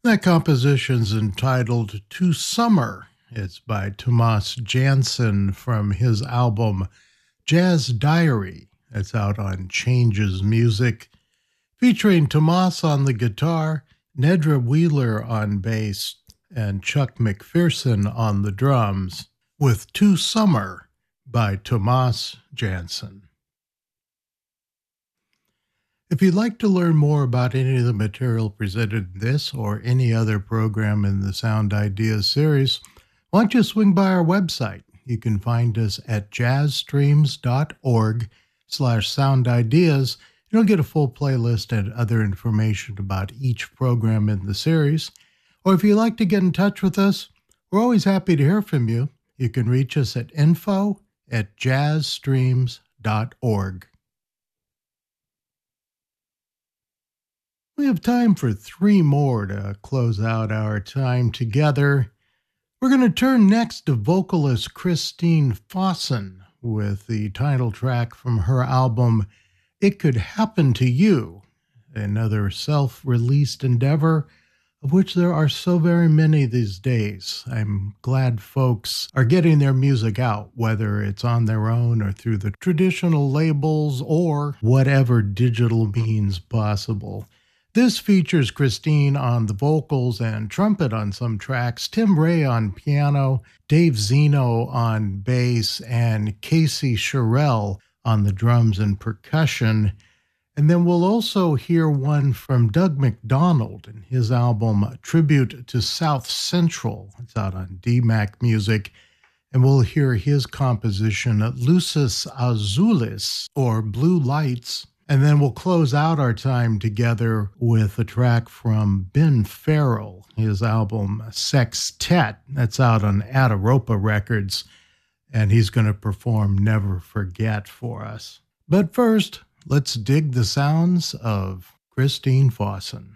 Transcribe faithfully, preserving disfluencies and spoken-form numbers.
That composition's entitled To Summer. It's by Tomas Jansen from his album Jazz Diary. It's out on Changes Music, featuring Tomas on the guitar, Nedra Wheeler on bass, and Chuck McPherson on the drums, with To Summer by Tomas Jansen. If you'd like to learn more about any of the material presented in this or any other program in the Sound Ideas series, why don't you swing by our website? You can find us at jazzstreams.org slash sound ideas. You'll get a full playlist and other information about each program in the series. Or if you'd like to get in touch with us, we're always happy to hear from you. You can reach us at info at jazzstreams dot org. We have time for three more to close out our time together. We're going to turn next to vocalist Christine Fossen with the title track from her album, It Could Happen to You, another self-released endeavor of which there are so very many these days. I'm glad folks are getting their music out, whether it's on their own or through the traditional labels or whatever digital means possible. This features Christine on the vocals and trumpet on some tracks, Tim Ray on piano, Dave Zeno on bass, and Casey Sherrill on the drums and percussion. And then we'll also hear one from Doug McDonald and his album Tribute to South Central. It's out on D MAC Music. And we'll hear his composition, Luces Azules, or Blue Lights. And then we'll close out our time together with a track from Ben Farrell, his album Sextet. That's out on Ataropa Records, and he's going to perform Never Forget for us. But first, let's dig the sounds of Christine Fossen.